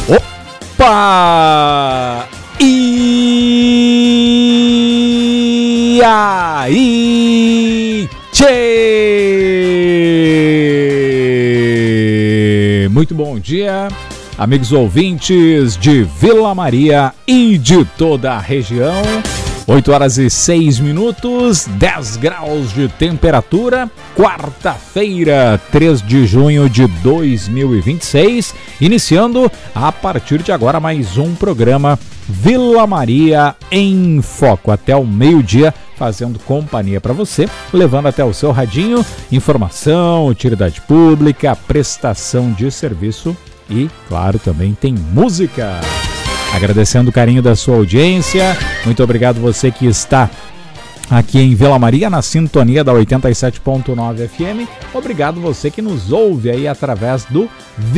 Opa! E aí, tchê! Muito bom dia, amigos ouvintes de Vila Maria e de toda a região. 8 horas e 6 minutos, 10 graus de temperatura, quarta-feira, 3 de junho de 2026, iniciando a partir de agora mais um programa Vila Maria em Foco, até o meio-dia, fazendo companhia para você, levando até o seu radinho informação, utilidade pública, prestação de serviço e, claro, também tem música. Agradecendo o carinho da sua audiência, muito obrigado você que está aqui em Vila Maria, na sintonia da 87.9 FM. Obrigado você que nos ouve aí através do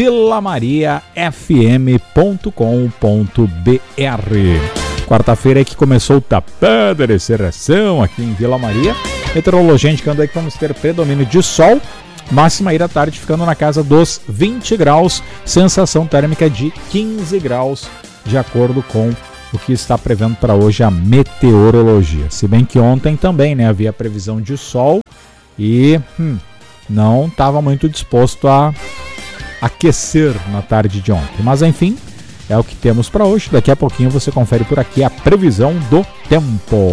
vilamariafm.com.br. Quarta-feira é que começou o tapado de serração aqui em Vila Maria. Meteorologia indicando aí que vamos ter predomínio de sol. Máxima aí da tarde ficando na casa dos 20 graus, sensação térmica de 15 graus, de acordo com o que está prevendo para hoje a meteorologia. Se bem que ontem também, né, havia previsão de sol e não estava muito disposto a aquecer na tarde de ontem. Mas enfim, é o que temos para hoje. Daqui a pouquinho você confere por aqui a previsão do tempo.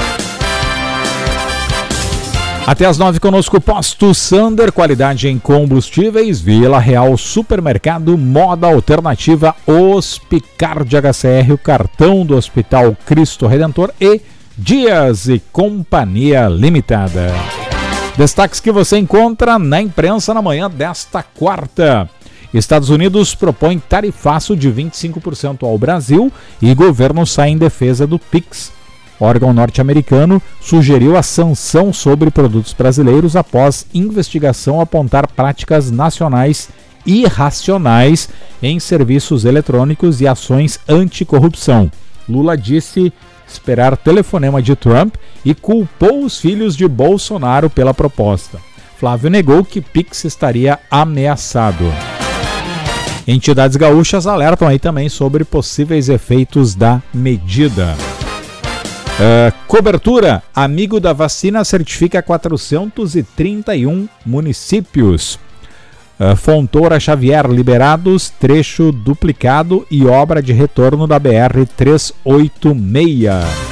Até às 9 conosco, Posto Sander, qualidade em combustíveis, Vila Real Supermercado, Moda Alternativa, Hospicard HCR, o cartão do Hospital Cristo Redentor e Dias e Companhia Limitada. Destaques que você encontra na imprensa na manhã desta quarta. Estados Unidos propõe tarifaço de 25% ao Brasil e governo sai em defesa do PIX. Órgão norte-americano sugeriu a sanção sobre produtos brasileiros após investigação apontar práticas nacionais irracionais em serviços eletrônicos e ações anticorrupção. Lula disse esperar telefonema de Trump e culpou os filhos de Bolsonaro pela proposta. Flávio negou que Pix estaria ameaçado. Entidades gaúchas alertam aí também sobre possíveis efeitos da medida. Cobertura, amigo da vacina certifica 431 municípios. Fontoura Xavier liberados, trecho duplicado e obra de retorno da BR-386.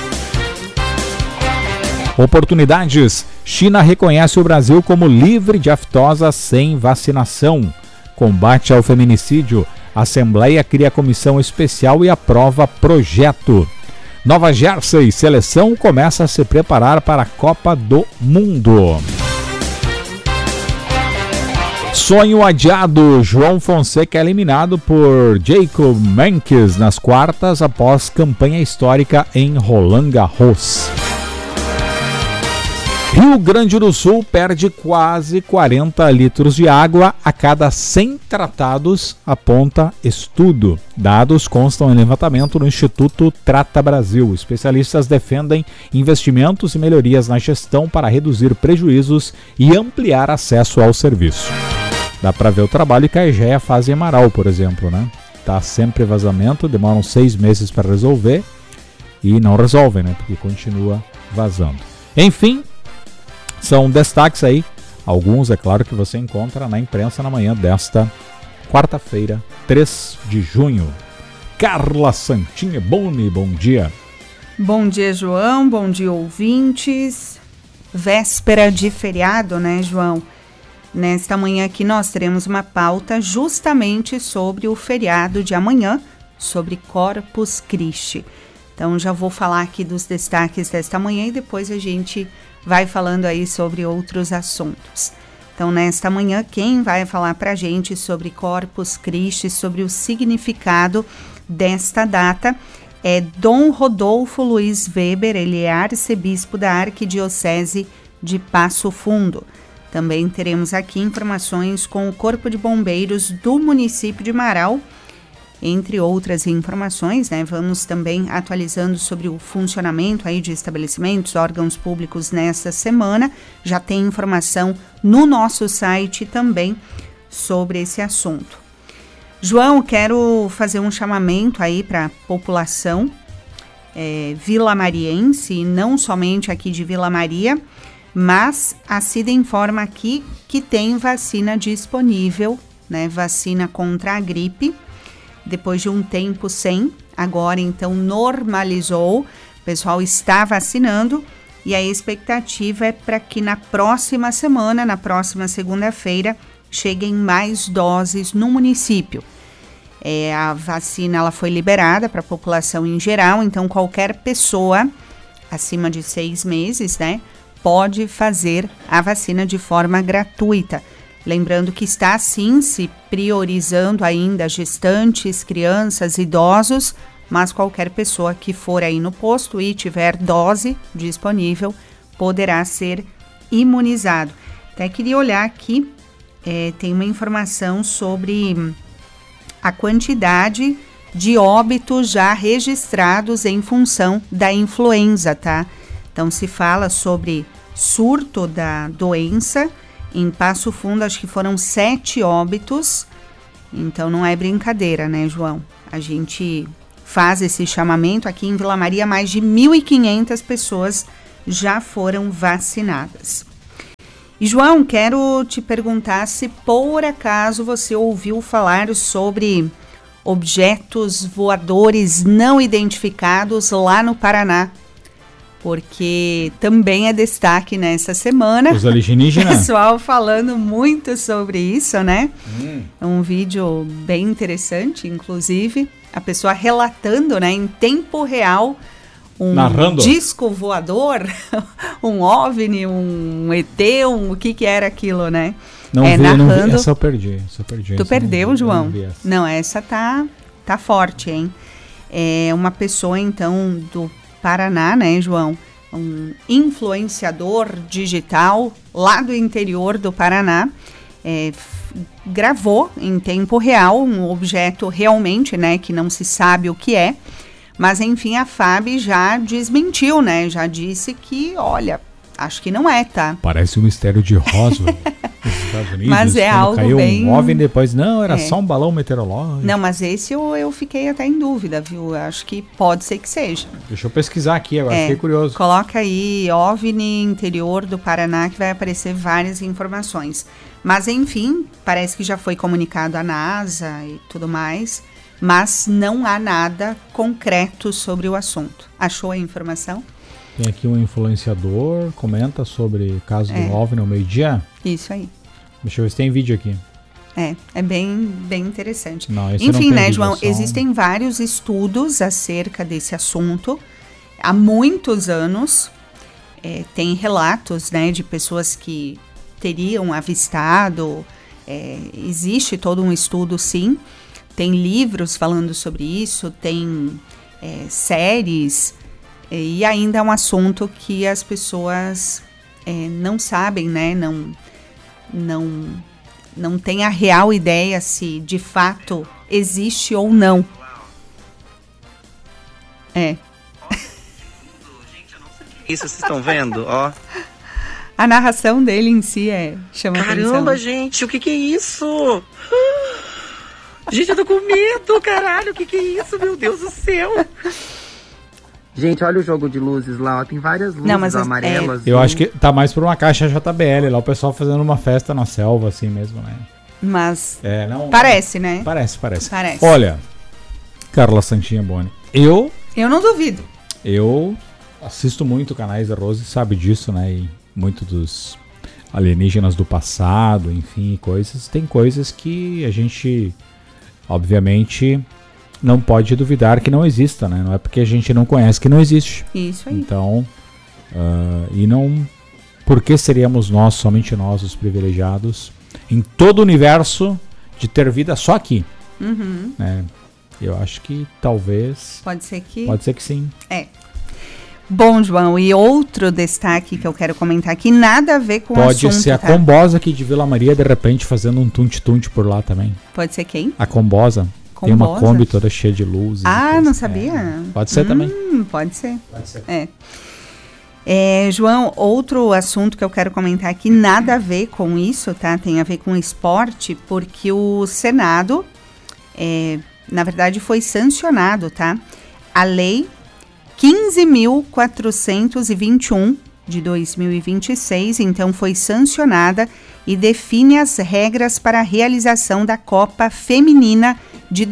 Oportunidades, China reconhece o Brasil como livre de aftosa sem vacinação. Combate ao feminicídio, Assembleia cria comissão especial e aprova projeto. Nova Jersey, seleção começa a se preparar para a Copa do Mundo. Sonho adiado, João Fonseca é eliminado por Jacob Menkes nas quartas após campanha histórica em Roland Garros. Rio Grande do Sul perde quase 40 litros de água a cada 100 tratados, aponta estudo. Dados constam em levantamento no Instituto Trata Brasil. Especialistas defendem investimentos e melhorias na gestão para reduzir prejuízos e ampliar acesso ao serviço. Dá para ver o trabalho que a EGEA faz em Amaral, por exemplo, né? Tá sempre vazamento, demoram 6 meses para resolver e não resolvem, né? Porque continua vazando. Enfim, são destaques aí, alguns, é claro, que você encontra na imprensa na manhã desta quarta-feira, 3 de junho. Carla Santinha Boni, bom dia. Bom dia, João, bom dia, ouvintes. Véspera de feriado, né, João? Nesta manhã aqui nós teremos uma pauta justamente sobre o feriado de amanhã, sobre Corpus Christi. Então já vou falar aqui dos destaques desta manhã e depois a gente vai falando aí sobre outros assuntos. Então, nesta manhã, quem vai falar para a gente sobre Corpus Christi, sobre o significado desta data, é Dom Rodolfo Luiz Weber, ele é arcebispo da Arquidiocese de Passo Fundo. Também teremos aqui informações com o Corpo de Bombeiros do município de Amaral, entre outras informações, né? Vamos também atualizando sobre o funcionamento aí de estabelecimentos, órgãos públicos nessa semana. Já tem informação no nosso site também sobre esse assunto. João, quero fazer um chamamento aí para a população vilamariense, e não somente aqui de Vila Maria, mas a Cida informa aqui que tem vacina disponível, né? Vacina contra a gripe, depois de um tempo sem, agora então normalizou, o pessoal está vacinando e a expectativa é para que na próxima semana, na próxima segunda-feira, cheguem mais doses no município. A vacina ela foi liberada para a população em geral, então qualquer pessoa acima de 6 meses, né, pode fazer a vacina de forma gratuita. Lembrando que está, sim, se priorizando ainda gestantes, crianças, idosos, mas qualquer pessoa que for aí no posto e tiver dose disponível poderá ser imunizado. Até queria olhar aqui, tem uma informação sobre a quantidade de óbitos já registrados em função da influenza, tá? Então, se fala sobre surto da doença. Em Passo Fundo, acho que foram 7 óbitos. Então, não é brincadeira, né, João? A gente faz esse chamamento. Aqui em Vila Maria, mais de 1.500 pessoas já foram vacinadas. E, João, quero te perguntar se, por acaso, você ouviu falar sobre objetos voadores não identificados lá no Paraná. Porque também é destaque nessa semana. Os alienígenas. Pessoal falando muito sobre isso, né? É um vídeo bem interessante, inclusive. A pessoa relatando, né, em tempo real, narrando. Disco voador, um OVNI, um ET, o que era aquilo, né? Não vi, narrando. Não vi. Essa eu perdi. Tu perdeu, João? Não, essa tá forte, hein? É uma pessoa, então, do Paraná, né, João? Um influenciador digital lá do interior do Paraná, gravou em tempo real um objeto realmente, né, que não se sabe o que é, mas enfim, a FAB já desmentiu, né, já disse que, olha, acho que não é, tá? Parece um mistério de Roswell nos Estados Unidos. Mas é algo caiu bem... um OVNI depois, não, era só um balão meteorológico. Não, mas esse eu fiquei até em dúvida, viu? Acho que pode ser que seja. Deixa eu pesquisar aqui, agora fiquei curioso. Coloca aí OVNI interior do Paraná que vai aparecer várias informações. Mas enfim, parece que já foi comunicado à NASA e tudo mais, mas não há nada concreto sobre o assunto. Achou a informação? Tem aqui um influenciador, comenta sobre o caso do OVNI ao meio-dia. Isso aí. Deixa eu ver se tem vídeo aqui. É bem interessante. Não, enfim, não, né, João, existem vários estudos acerca desse assunto. Há muitos anos, tem relatos, né, de pessoas que teriam avistado. Existe todo um estudo, sim. Tem livros falando sobre isso, tem séries... E ainda é um assunto que as pessoas não sabem, né? Não tem a real ideia se de fato existe ou não. Isso, vocês estão vendo? Ó. A narração dele em si chama atenção. Caramba, gente, o que é isso? Gente, eu tô com medo, caralho, o que é isso? Meu Deus do céu. Gente, olha o jogo de luzes lá, ó, tem várias luzes amarelas. Eu acho que tá mais por uma caixa JBL, lá o pessoal fazendo uma festa na selva, assim mesmo, né? Mas não, parece, né? Parece. Olha, Carla Santinha Boni, eu não duvido. Eu assisto muito canais da Rose, sabe disso, né? E muito dos alienígenas do passado, enfim, coisas. Tem coisas que a gente, obviamente... não pode duvidar que não exista, né? Não é porque a gente não conhece que não existe. Isso aí. Então, e não... Por que seríamos nós, somente nós, os privilegiados, em todo o universo, de ter vida só aqui? Uhum. Né? Eu acho que talvez... Pode ser que sim. Bom, João, e outro destaque que eu quero comentar aqui, nada a ver com o assunto. Pode ser a Combosa aqui de Vila Maria, de repente, fazendo um tunte-tunte por lá também. Pode ser quem? A Combosa. Tem uma Kombi toda cheia de luzes. Não sabia? Pode ser também. Pode ser. João, outro assunto que eu quero comentar aqui, nada a ver com isso, tá? Tem a ver com esporte, porque o Senado na verdade foi sancionado, tá? A Lei 15.421 de 2026, então foi sancionada e define as regras para a realização da Copa Feminina de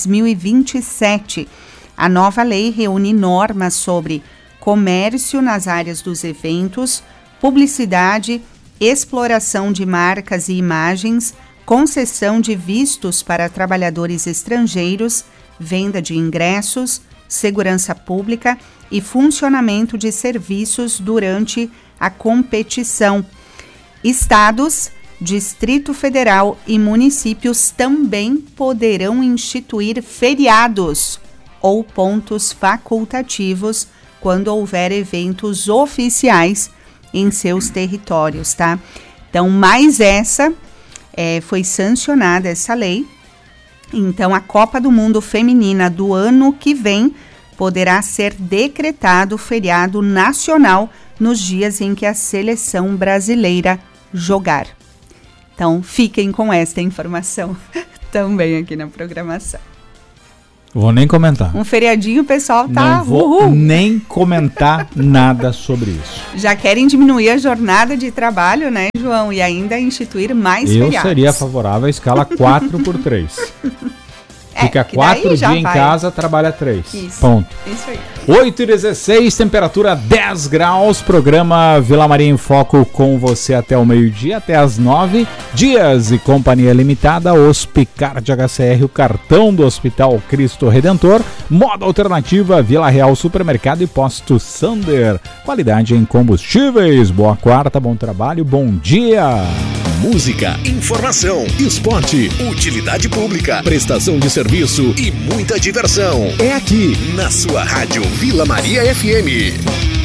2027. A nova lei reúne normas sobre comércio nas áreas dos eventos, publicidade, exploração de marcas e imagens, concessão de vistos para trabalhadores estrangeiros, venda de ingressos, segurança pública e funcionamento de serviços durante a competição. Estados, Distrito Federal e municípios também poderão instituir feriados ou pontos facultativos quando houver eventos oficiais em seus territórios, tá? Então, mais essa foi sancionada essa lei. Então, a Copa do Mundo Feminina do ano que vem poderá ser decretado feriado nacional nos dias em que a seleção brasileira jogar. Então, fiquem com esta informação também aqui na programação. Vou nem comentar. Um feriadinho, o pessoal tá... Não vou nem comentar nada sobre isso. Já querem diminuir a jornada de trabalho, né, João? E ainda instituir mais feriados. Eu seria favorável à escala 4x3. Fica 4 dias em casa, trabalha 3. Isso. Ponto. Isso aí. 8h16, temperatura 10 graus. Programa Vila Maria em Foco com você até o meio-dia, até as 9. Dias e Companhia Limitada, Hospicard HCR, o cartão do Hospital Cristo Redentor. Moda Alternativa, Vila Real Supermercado e Posto Sander. Qualidade em combustíveis. Boa quarta, bom trabalho, bom dia. Música, informação, esporte, utilidade pública, prestação de serviço e muita diversão. É aqui, na sua rádio Vila Maria FM.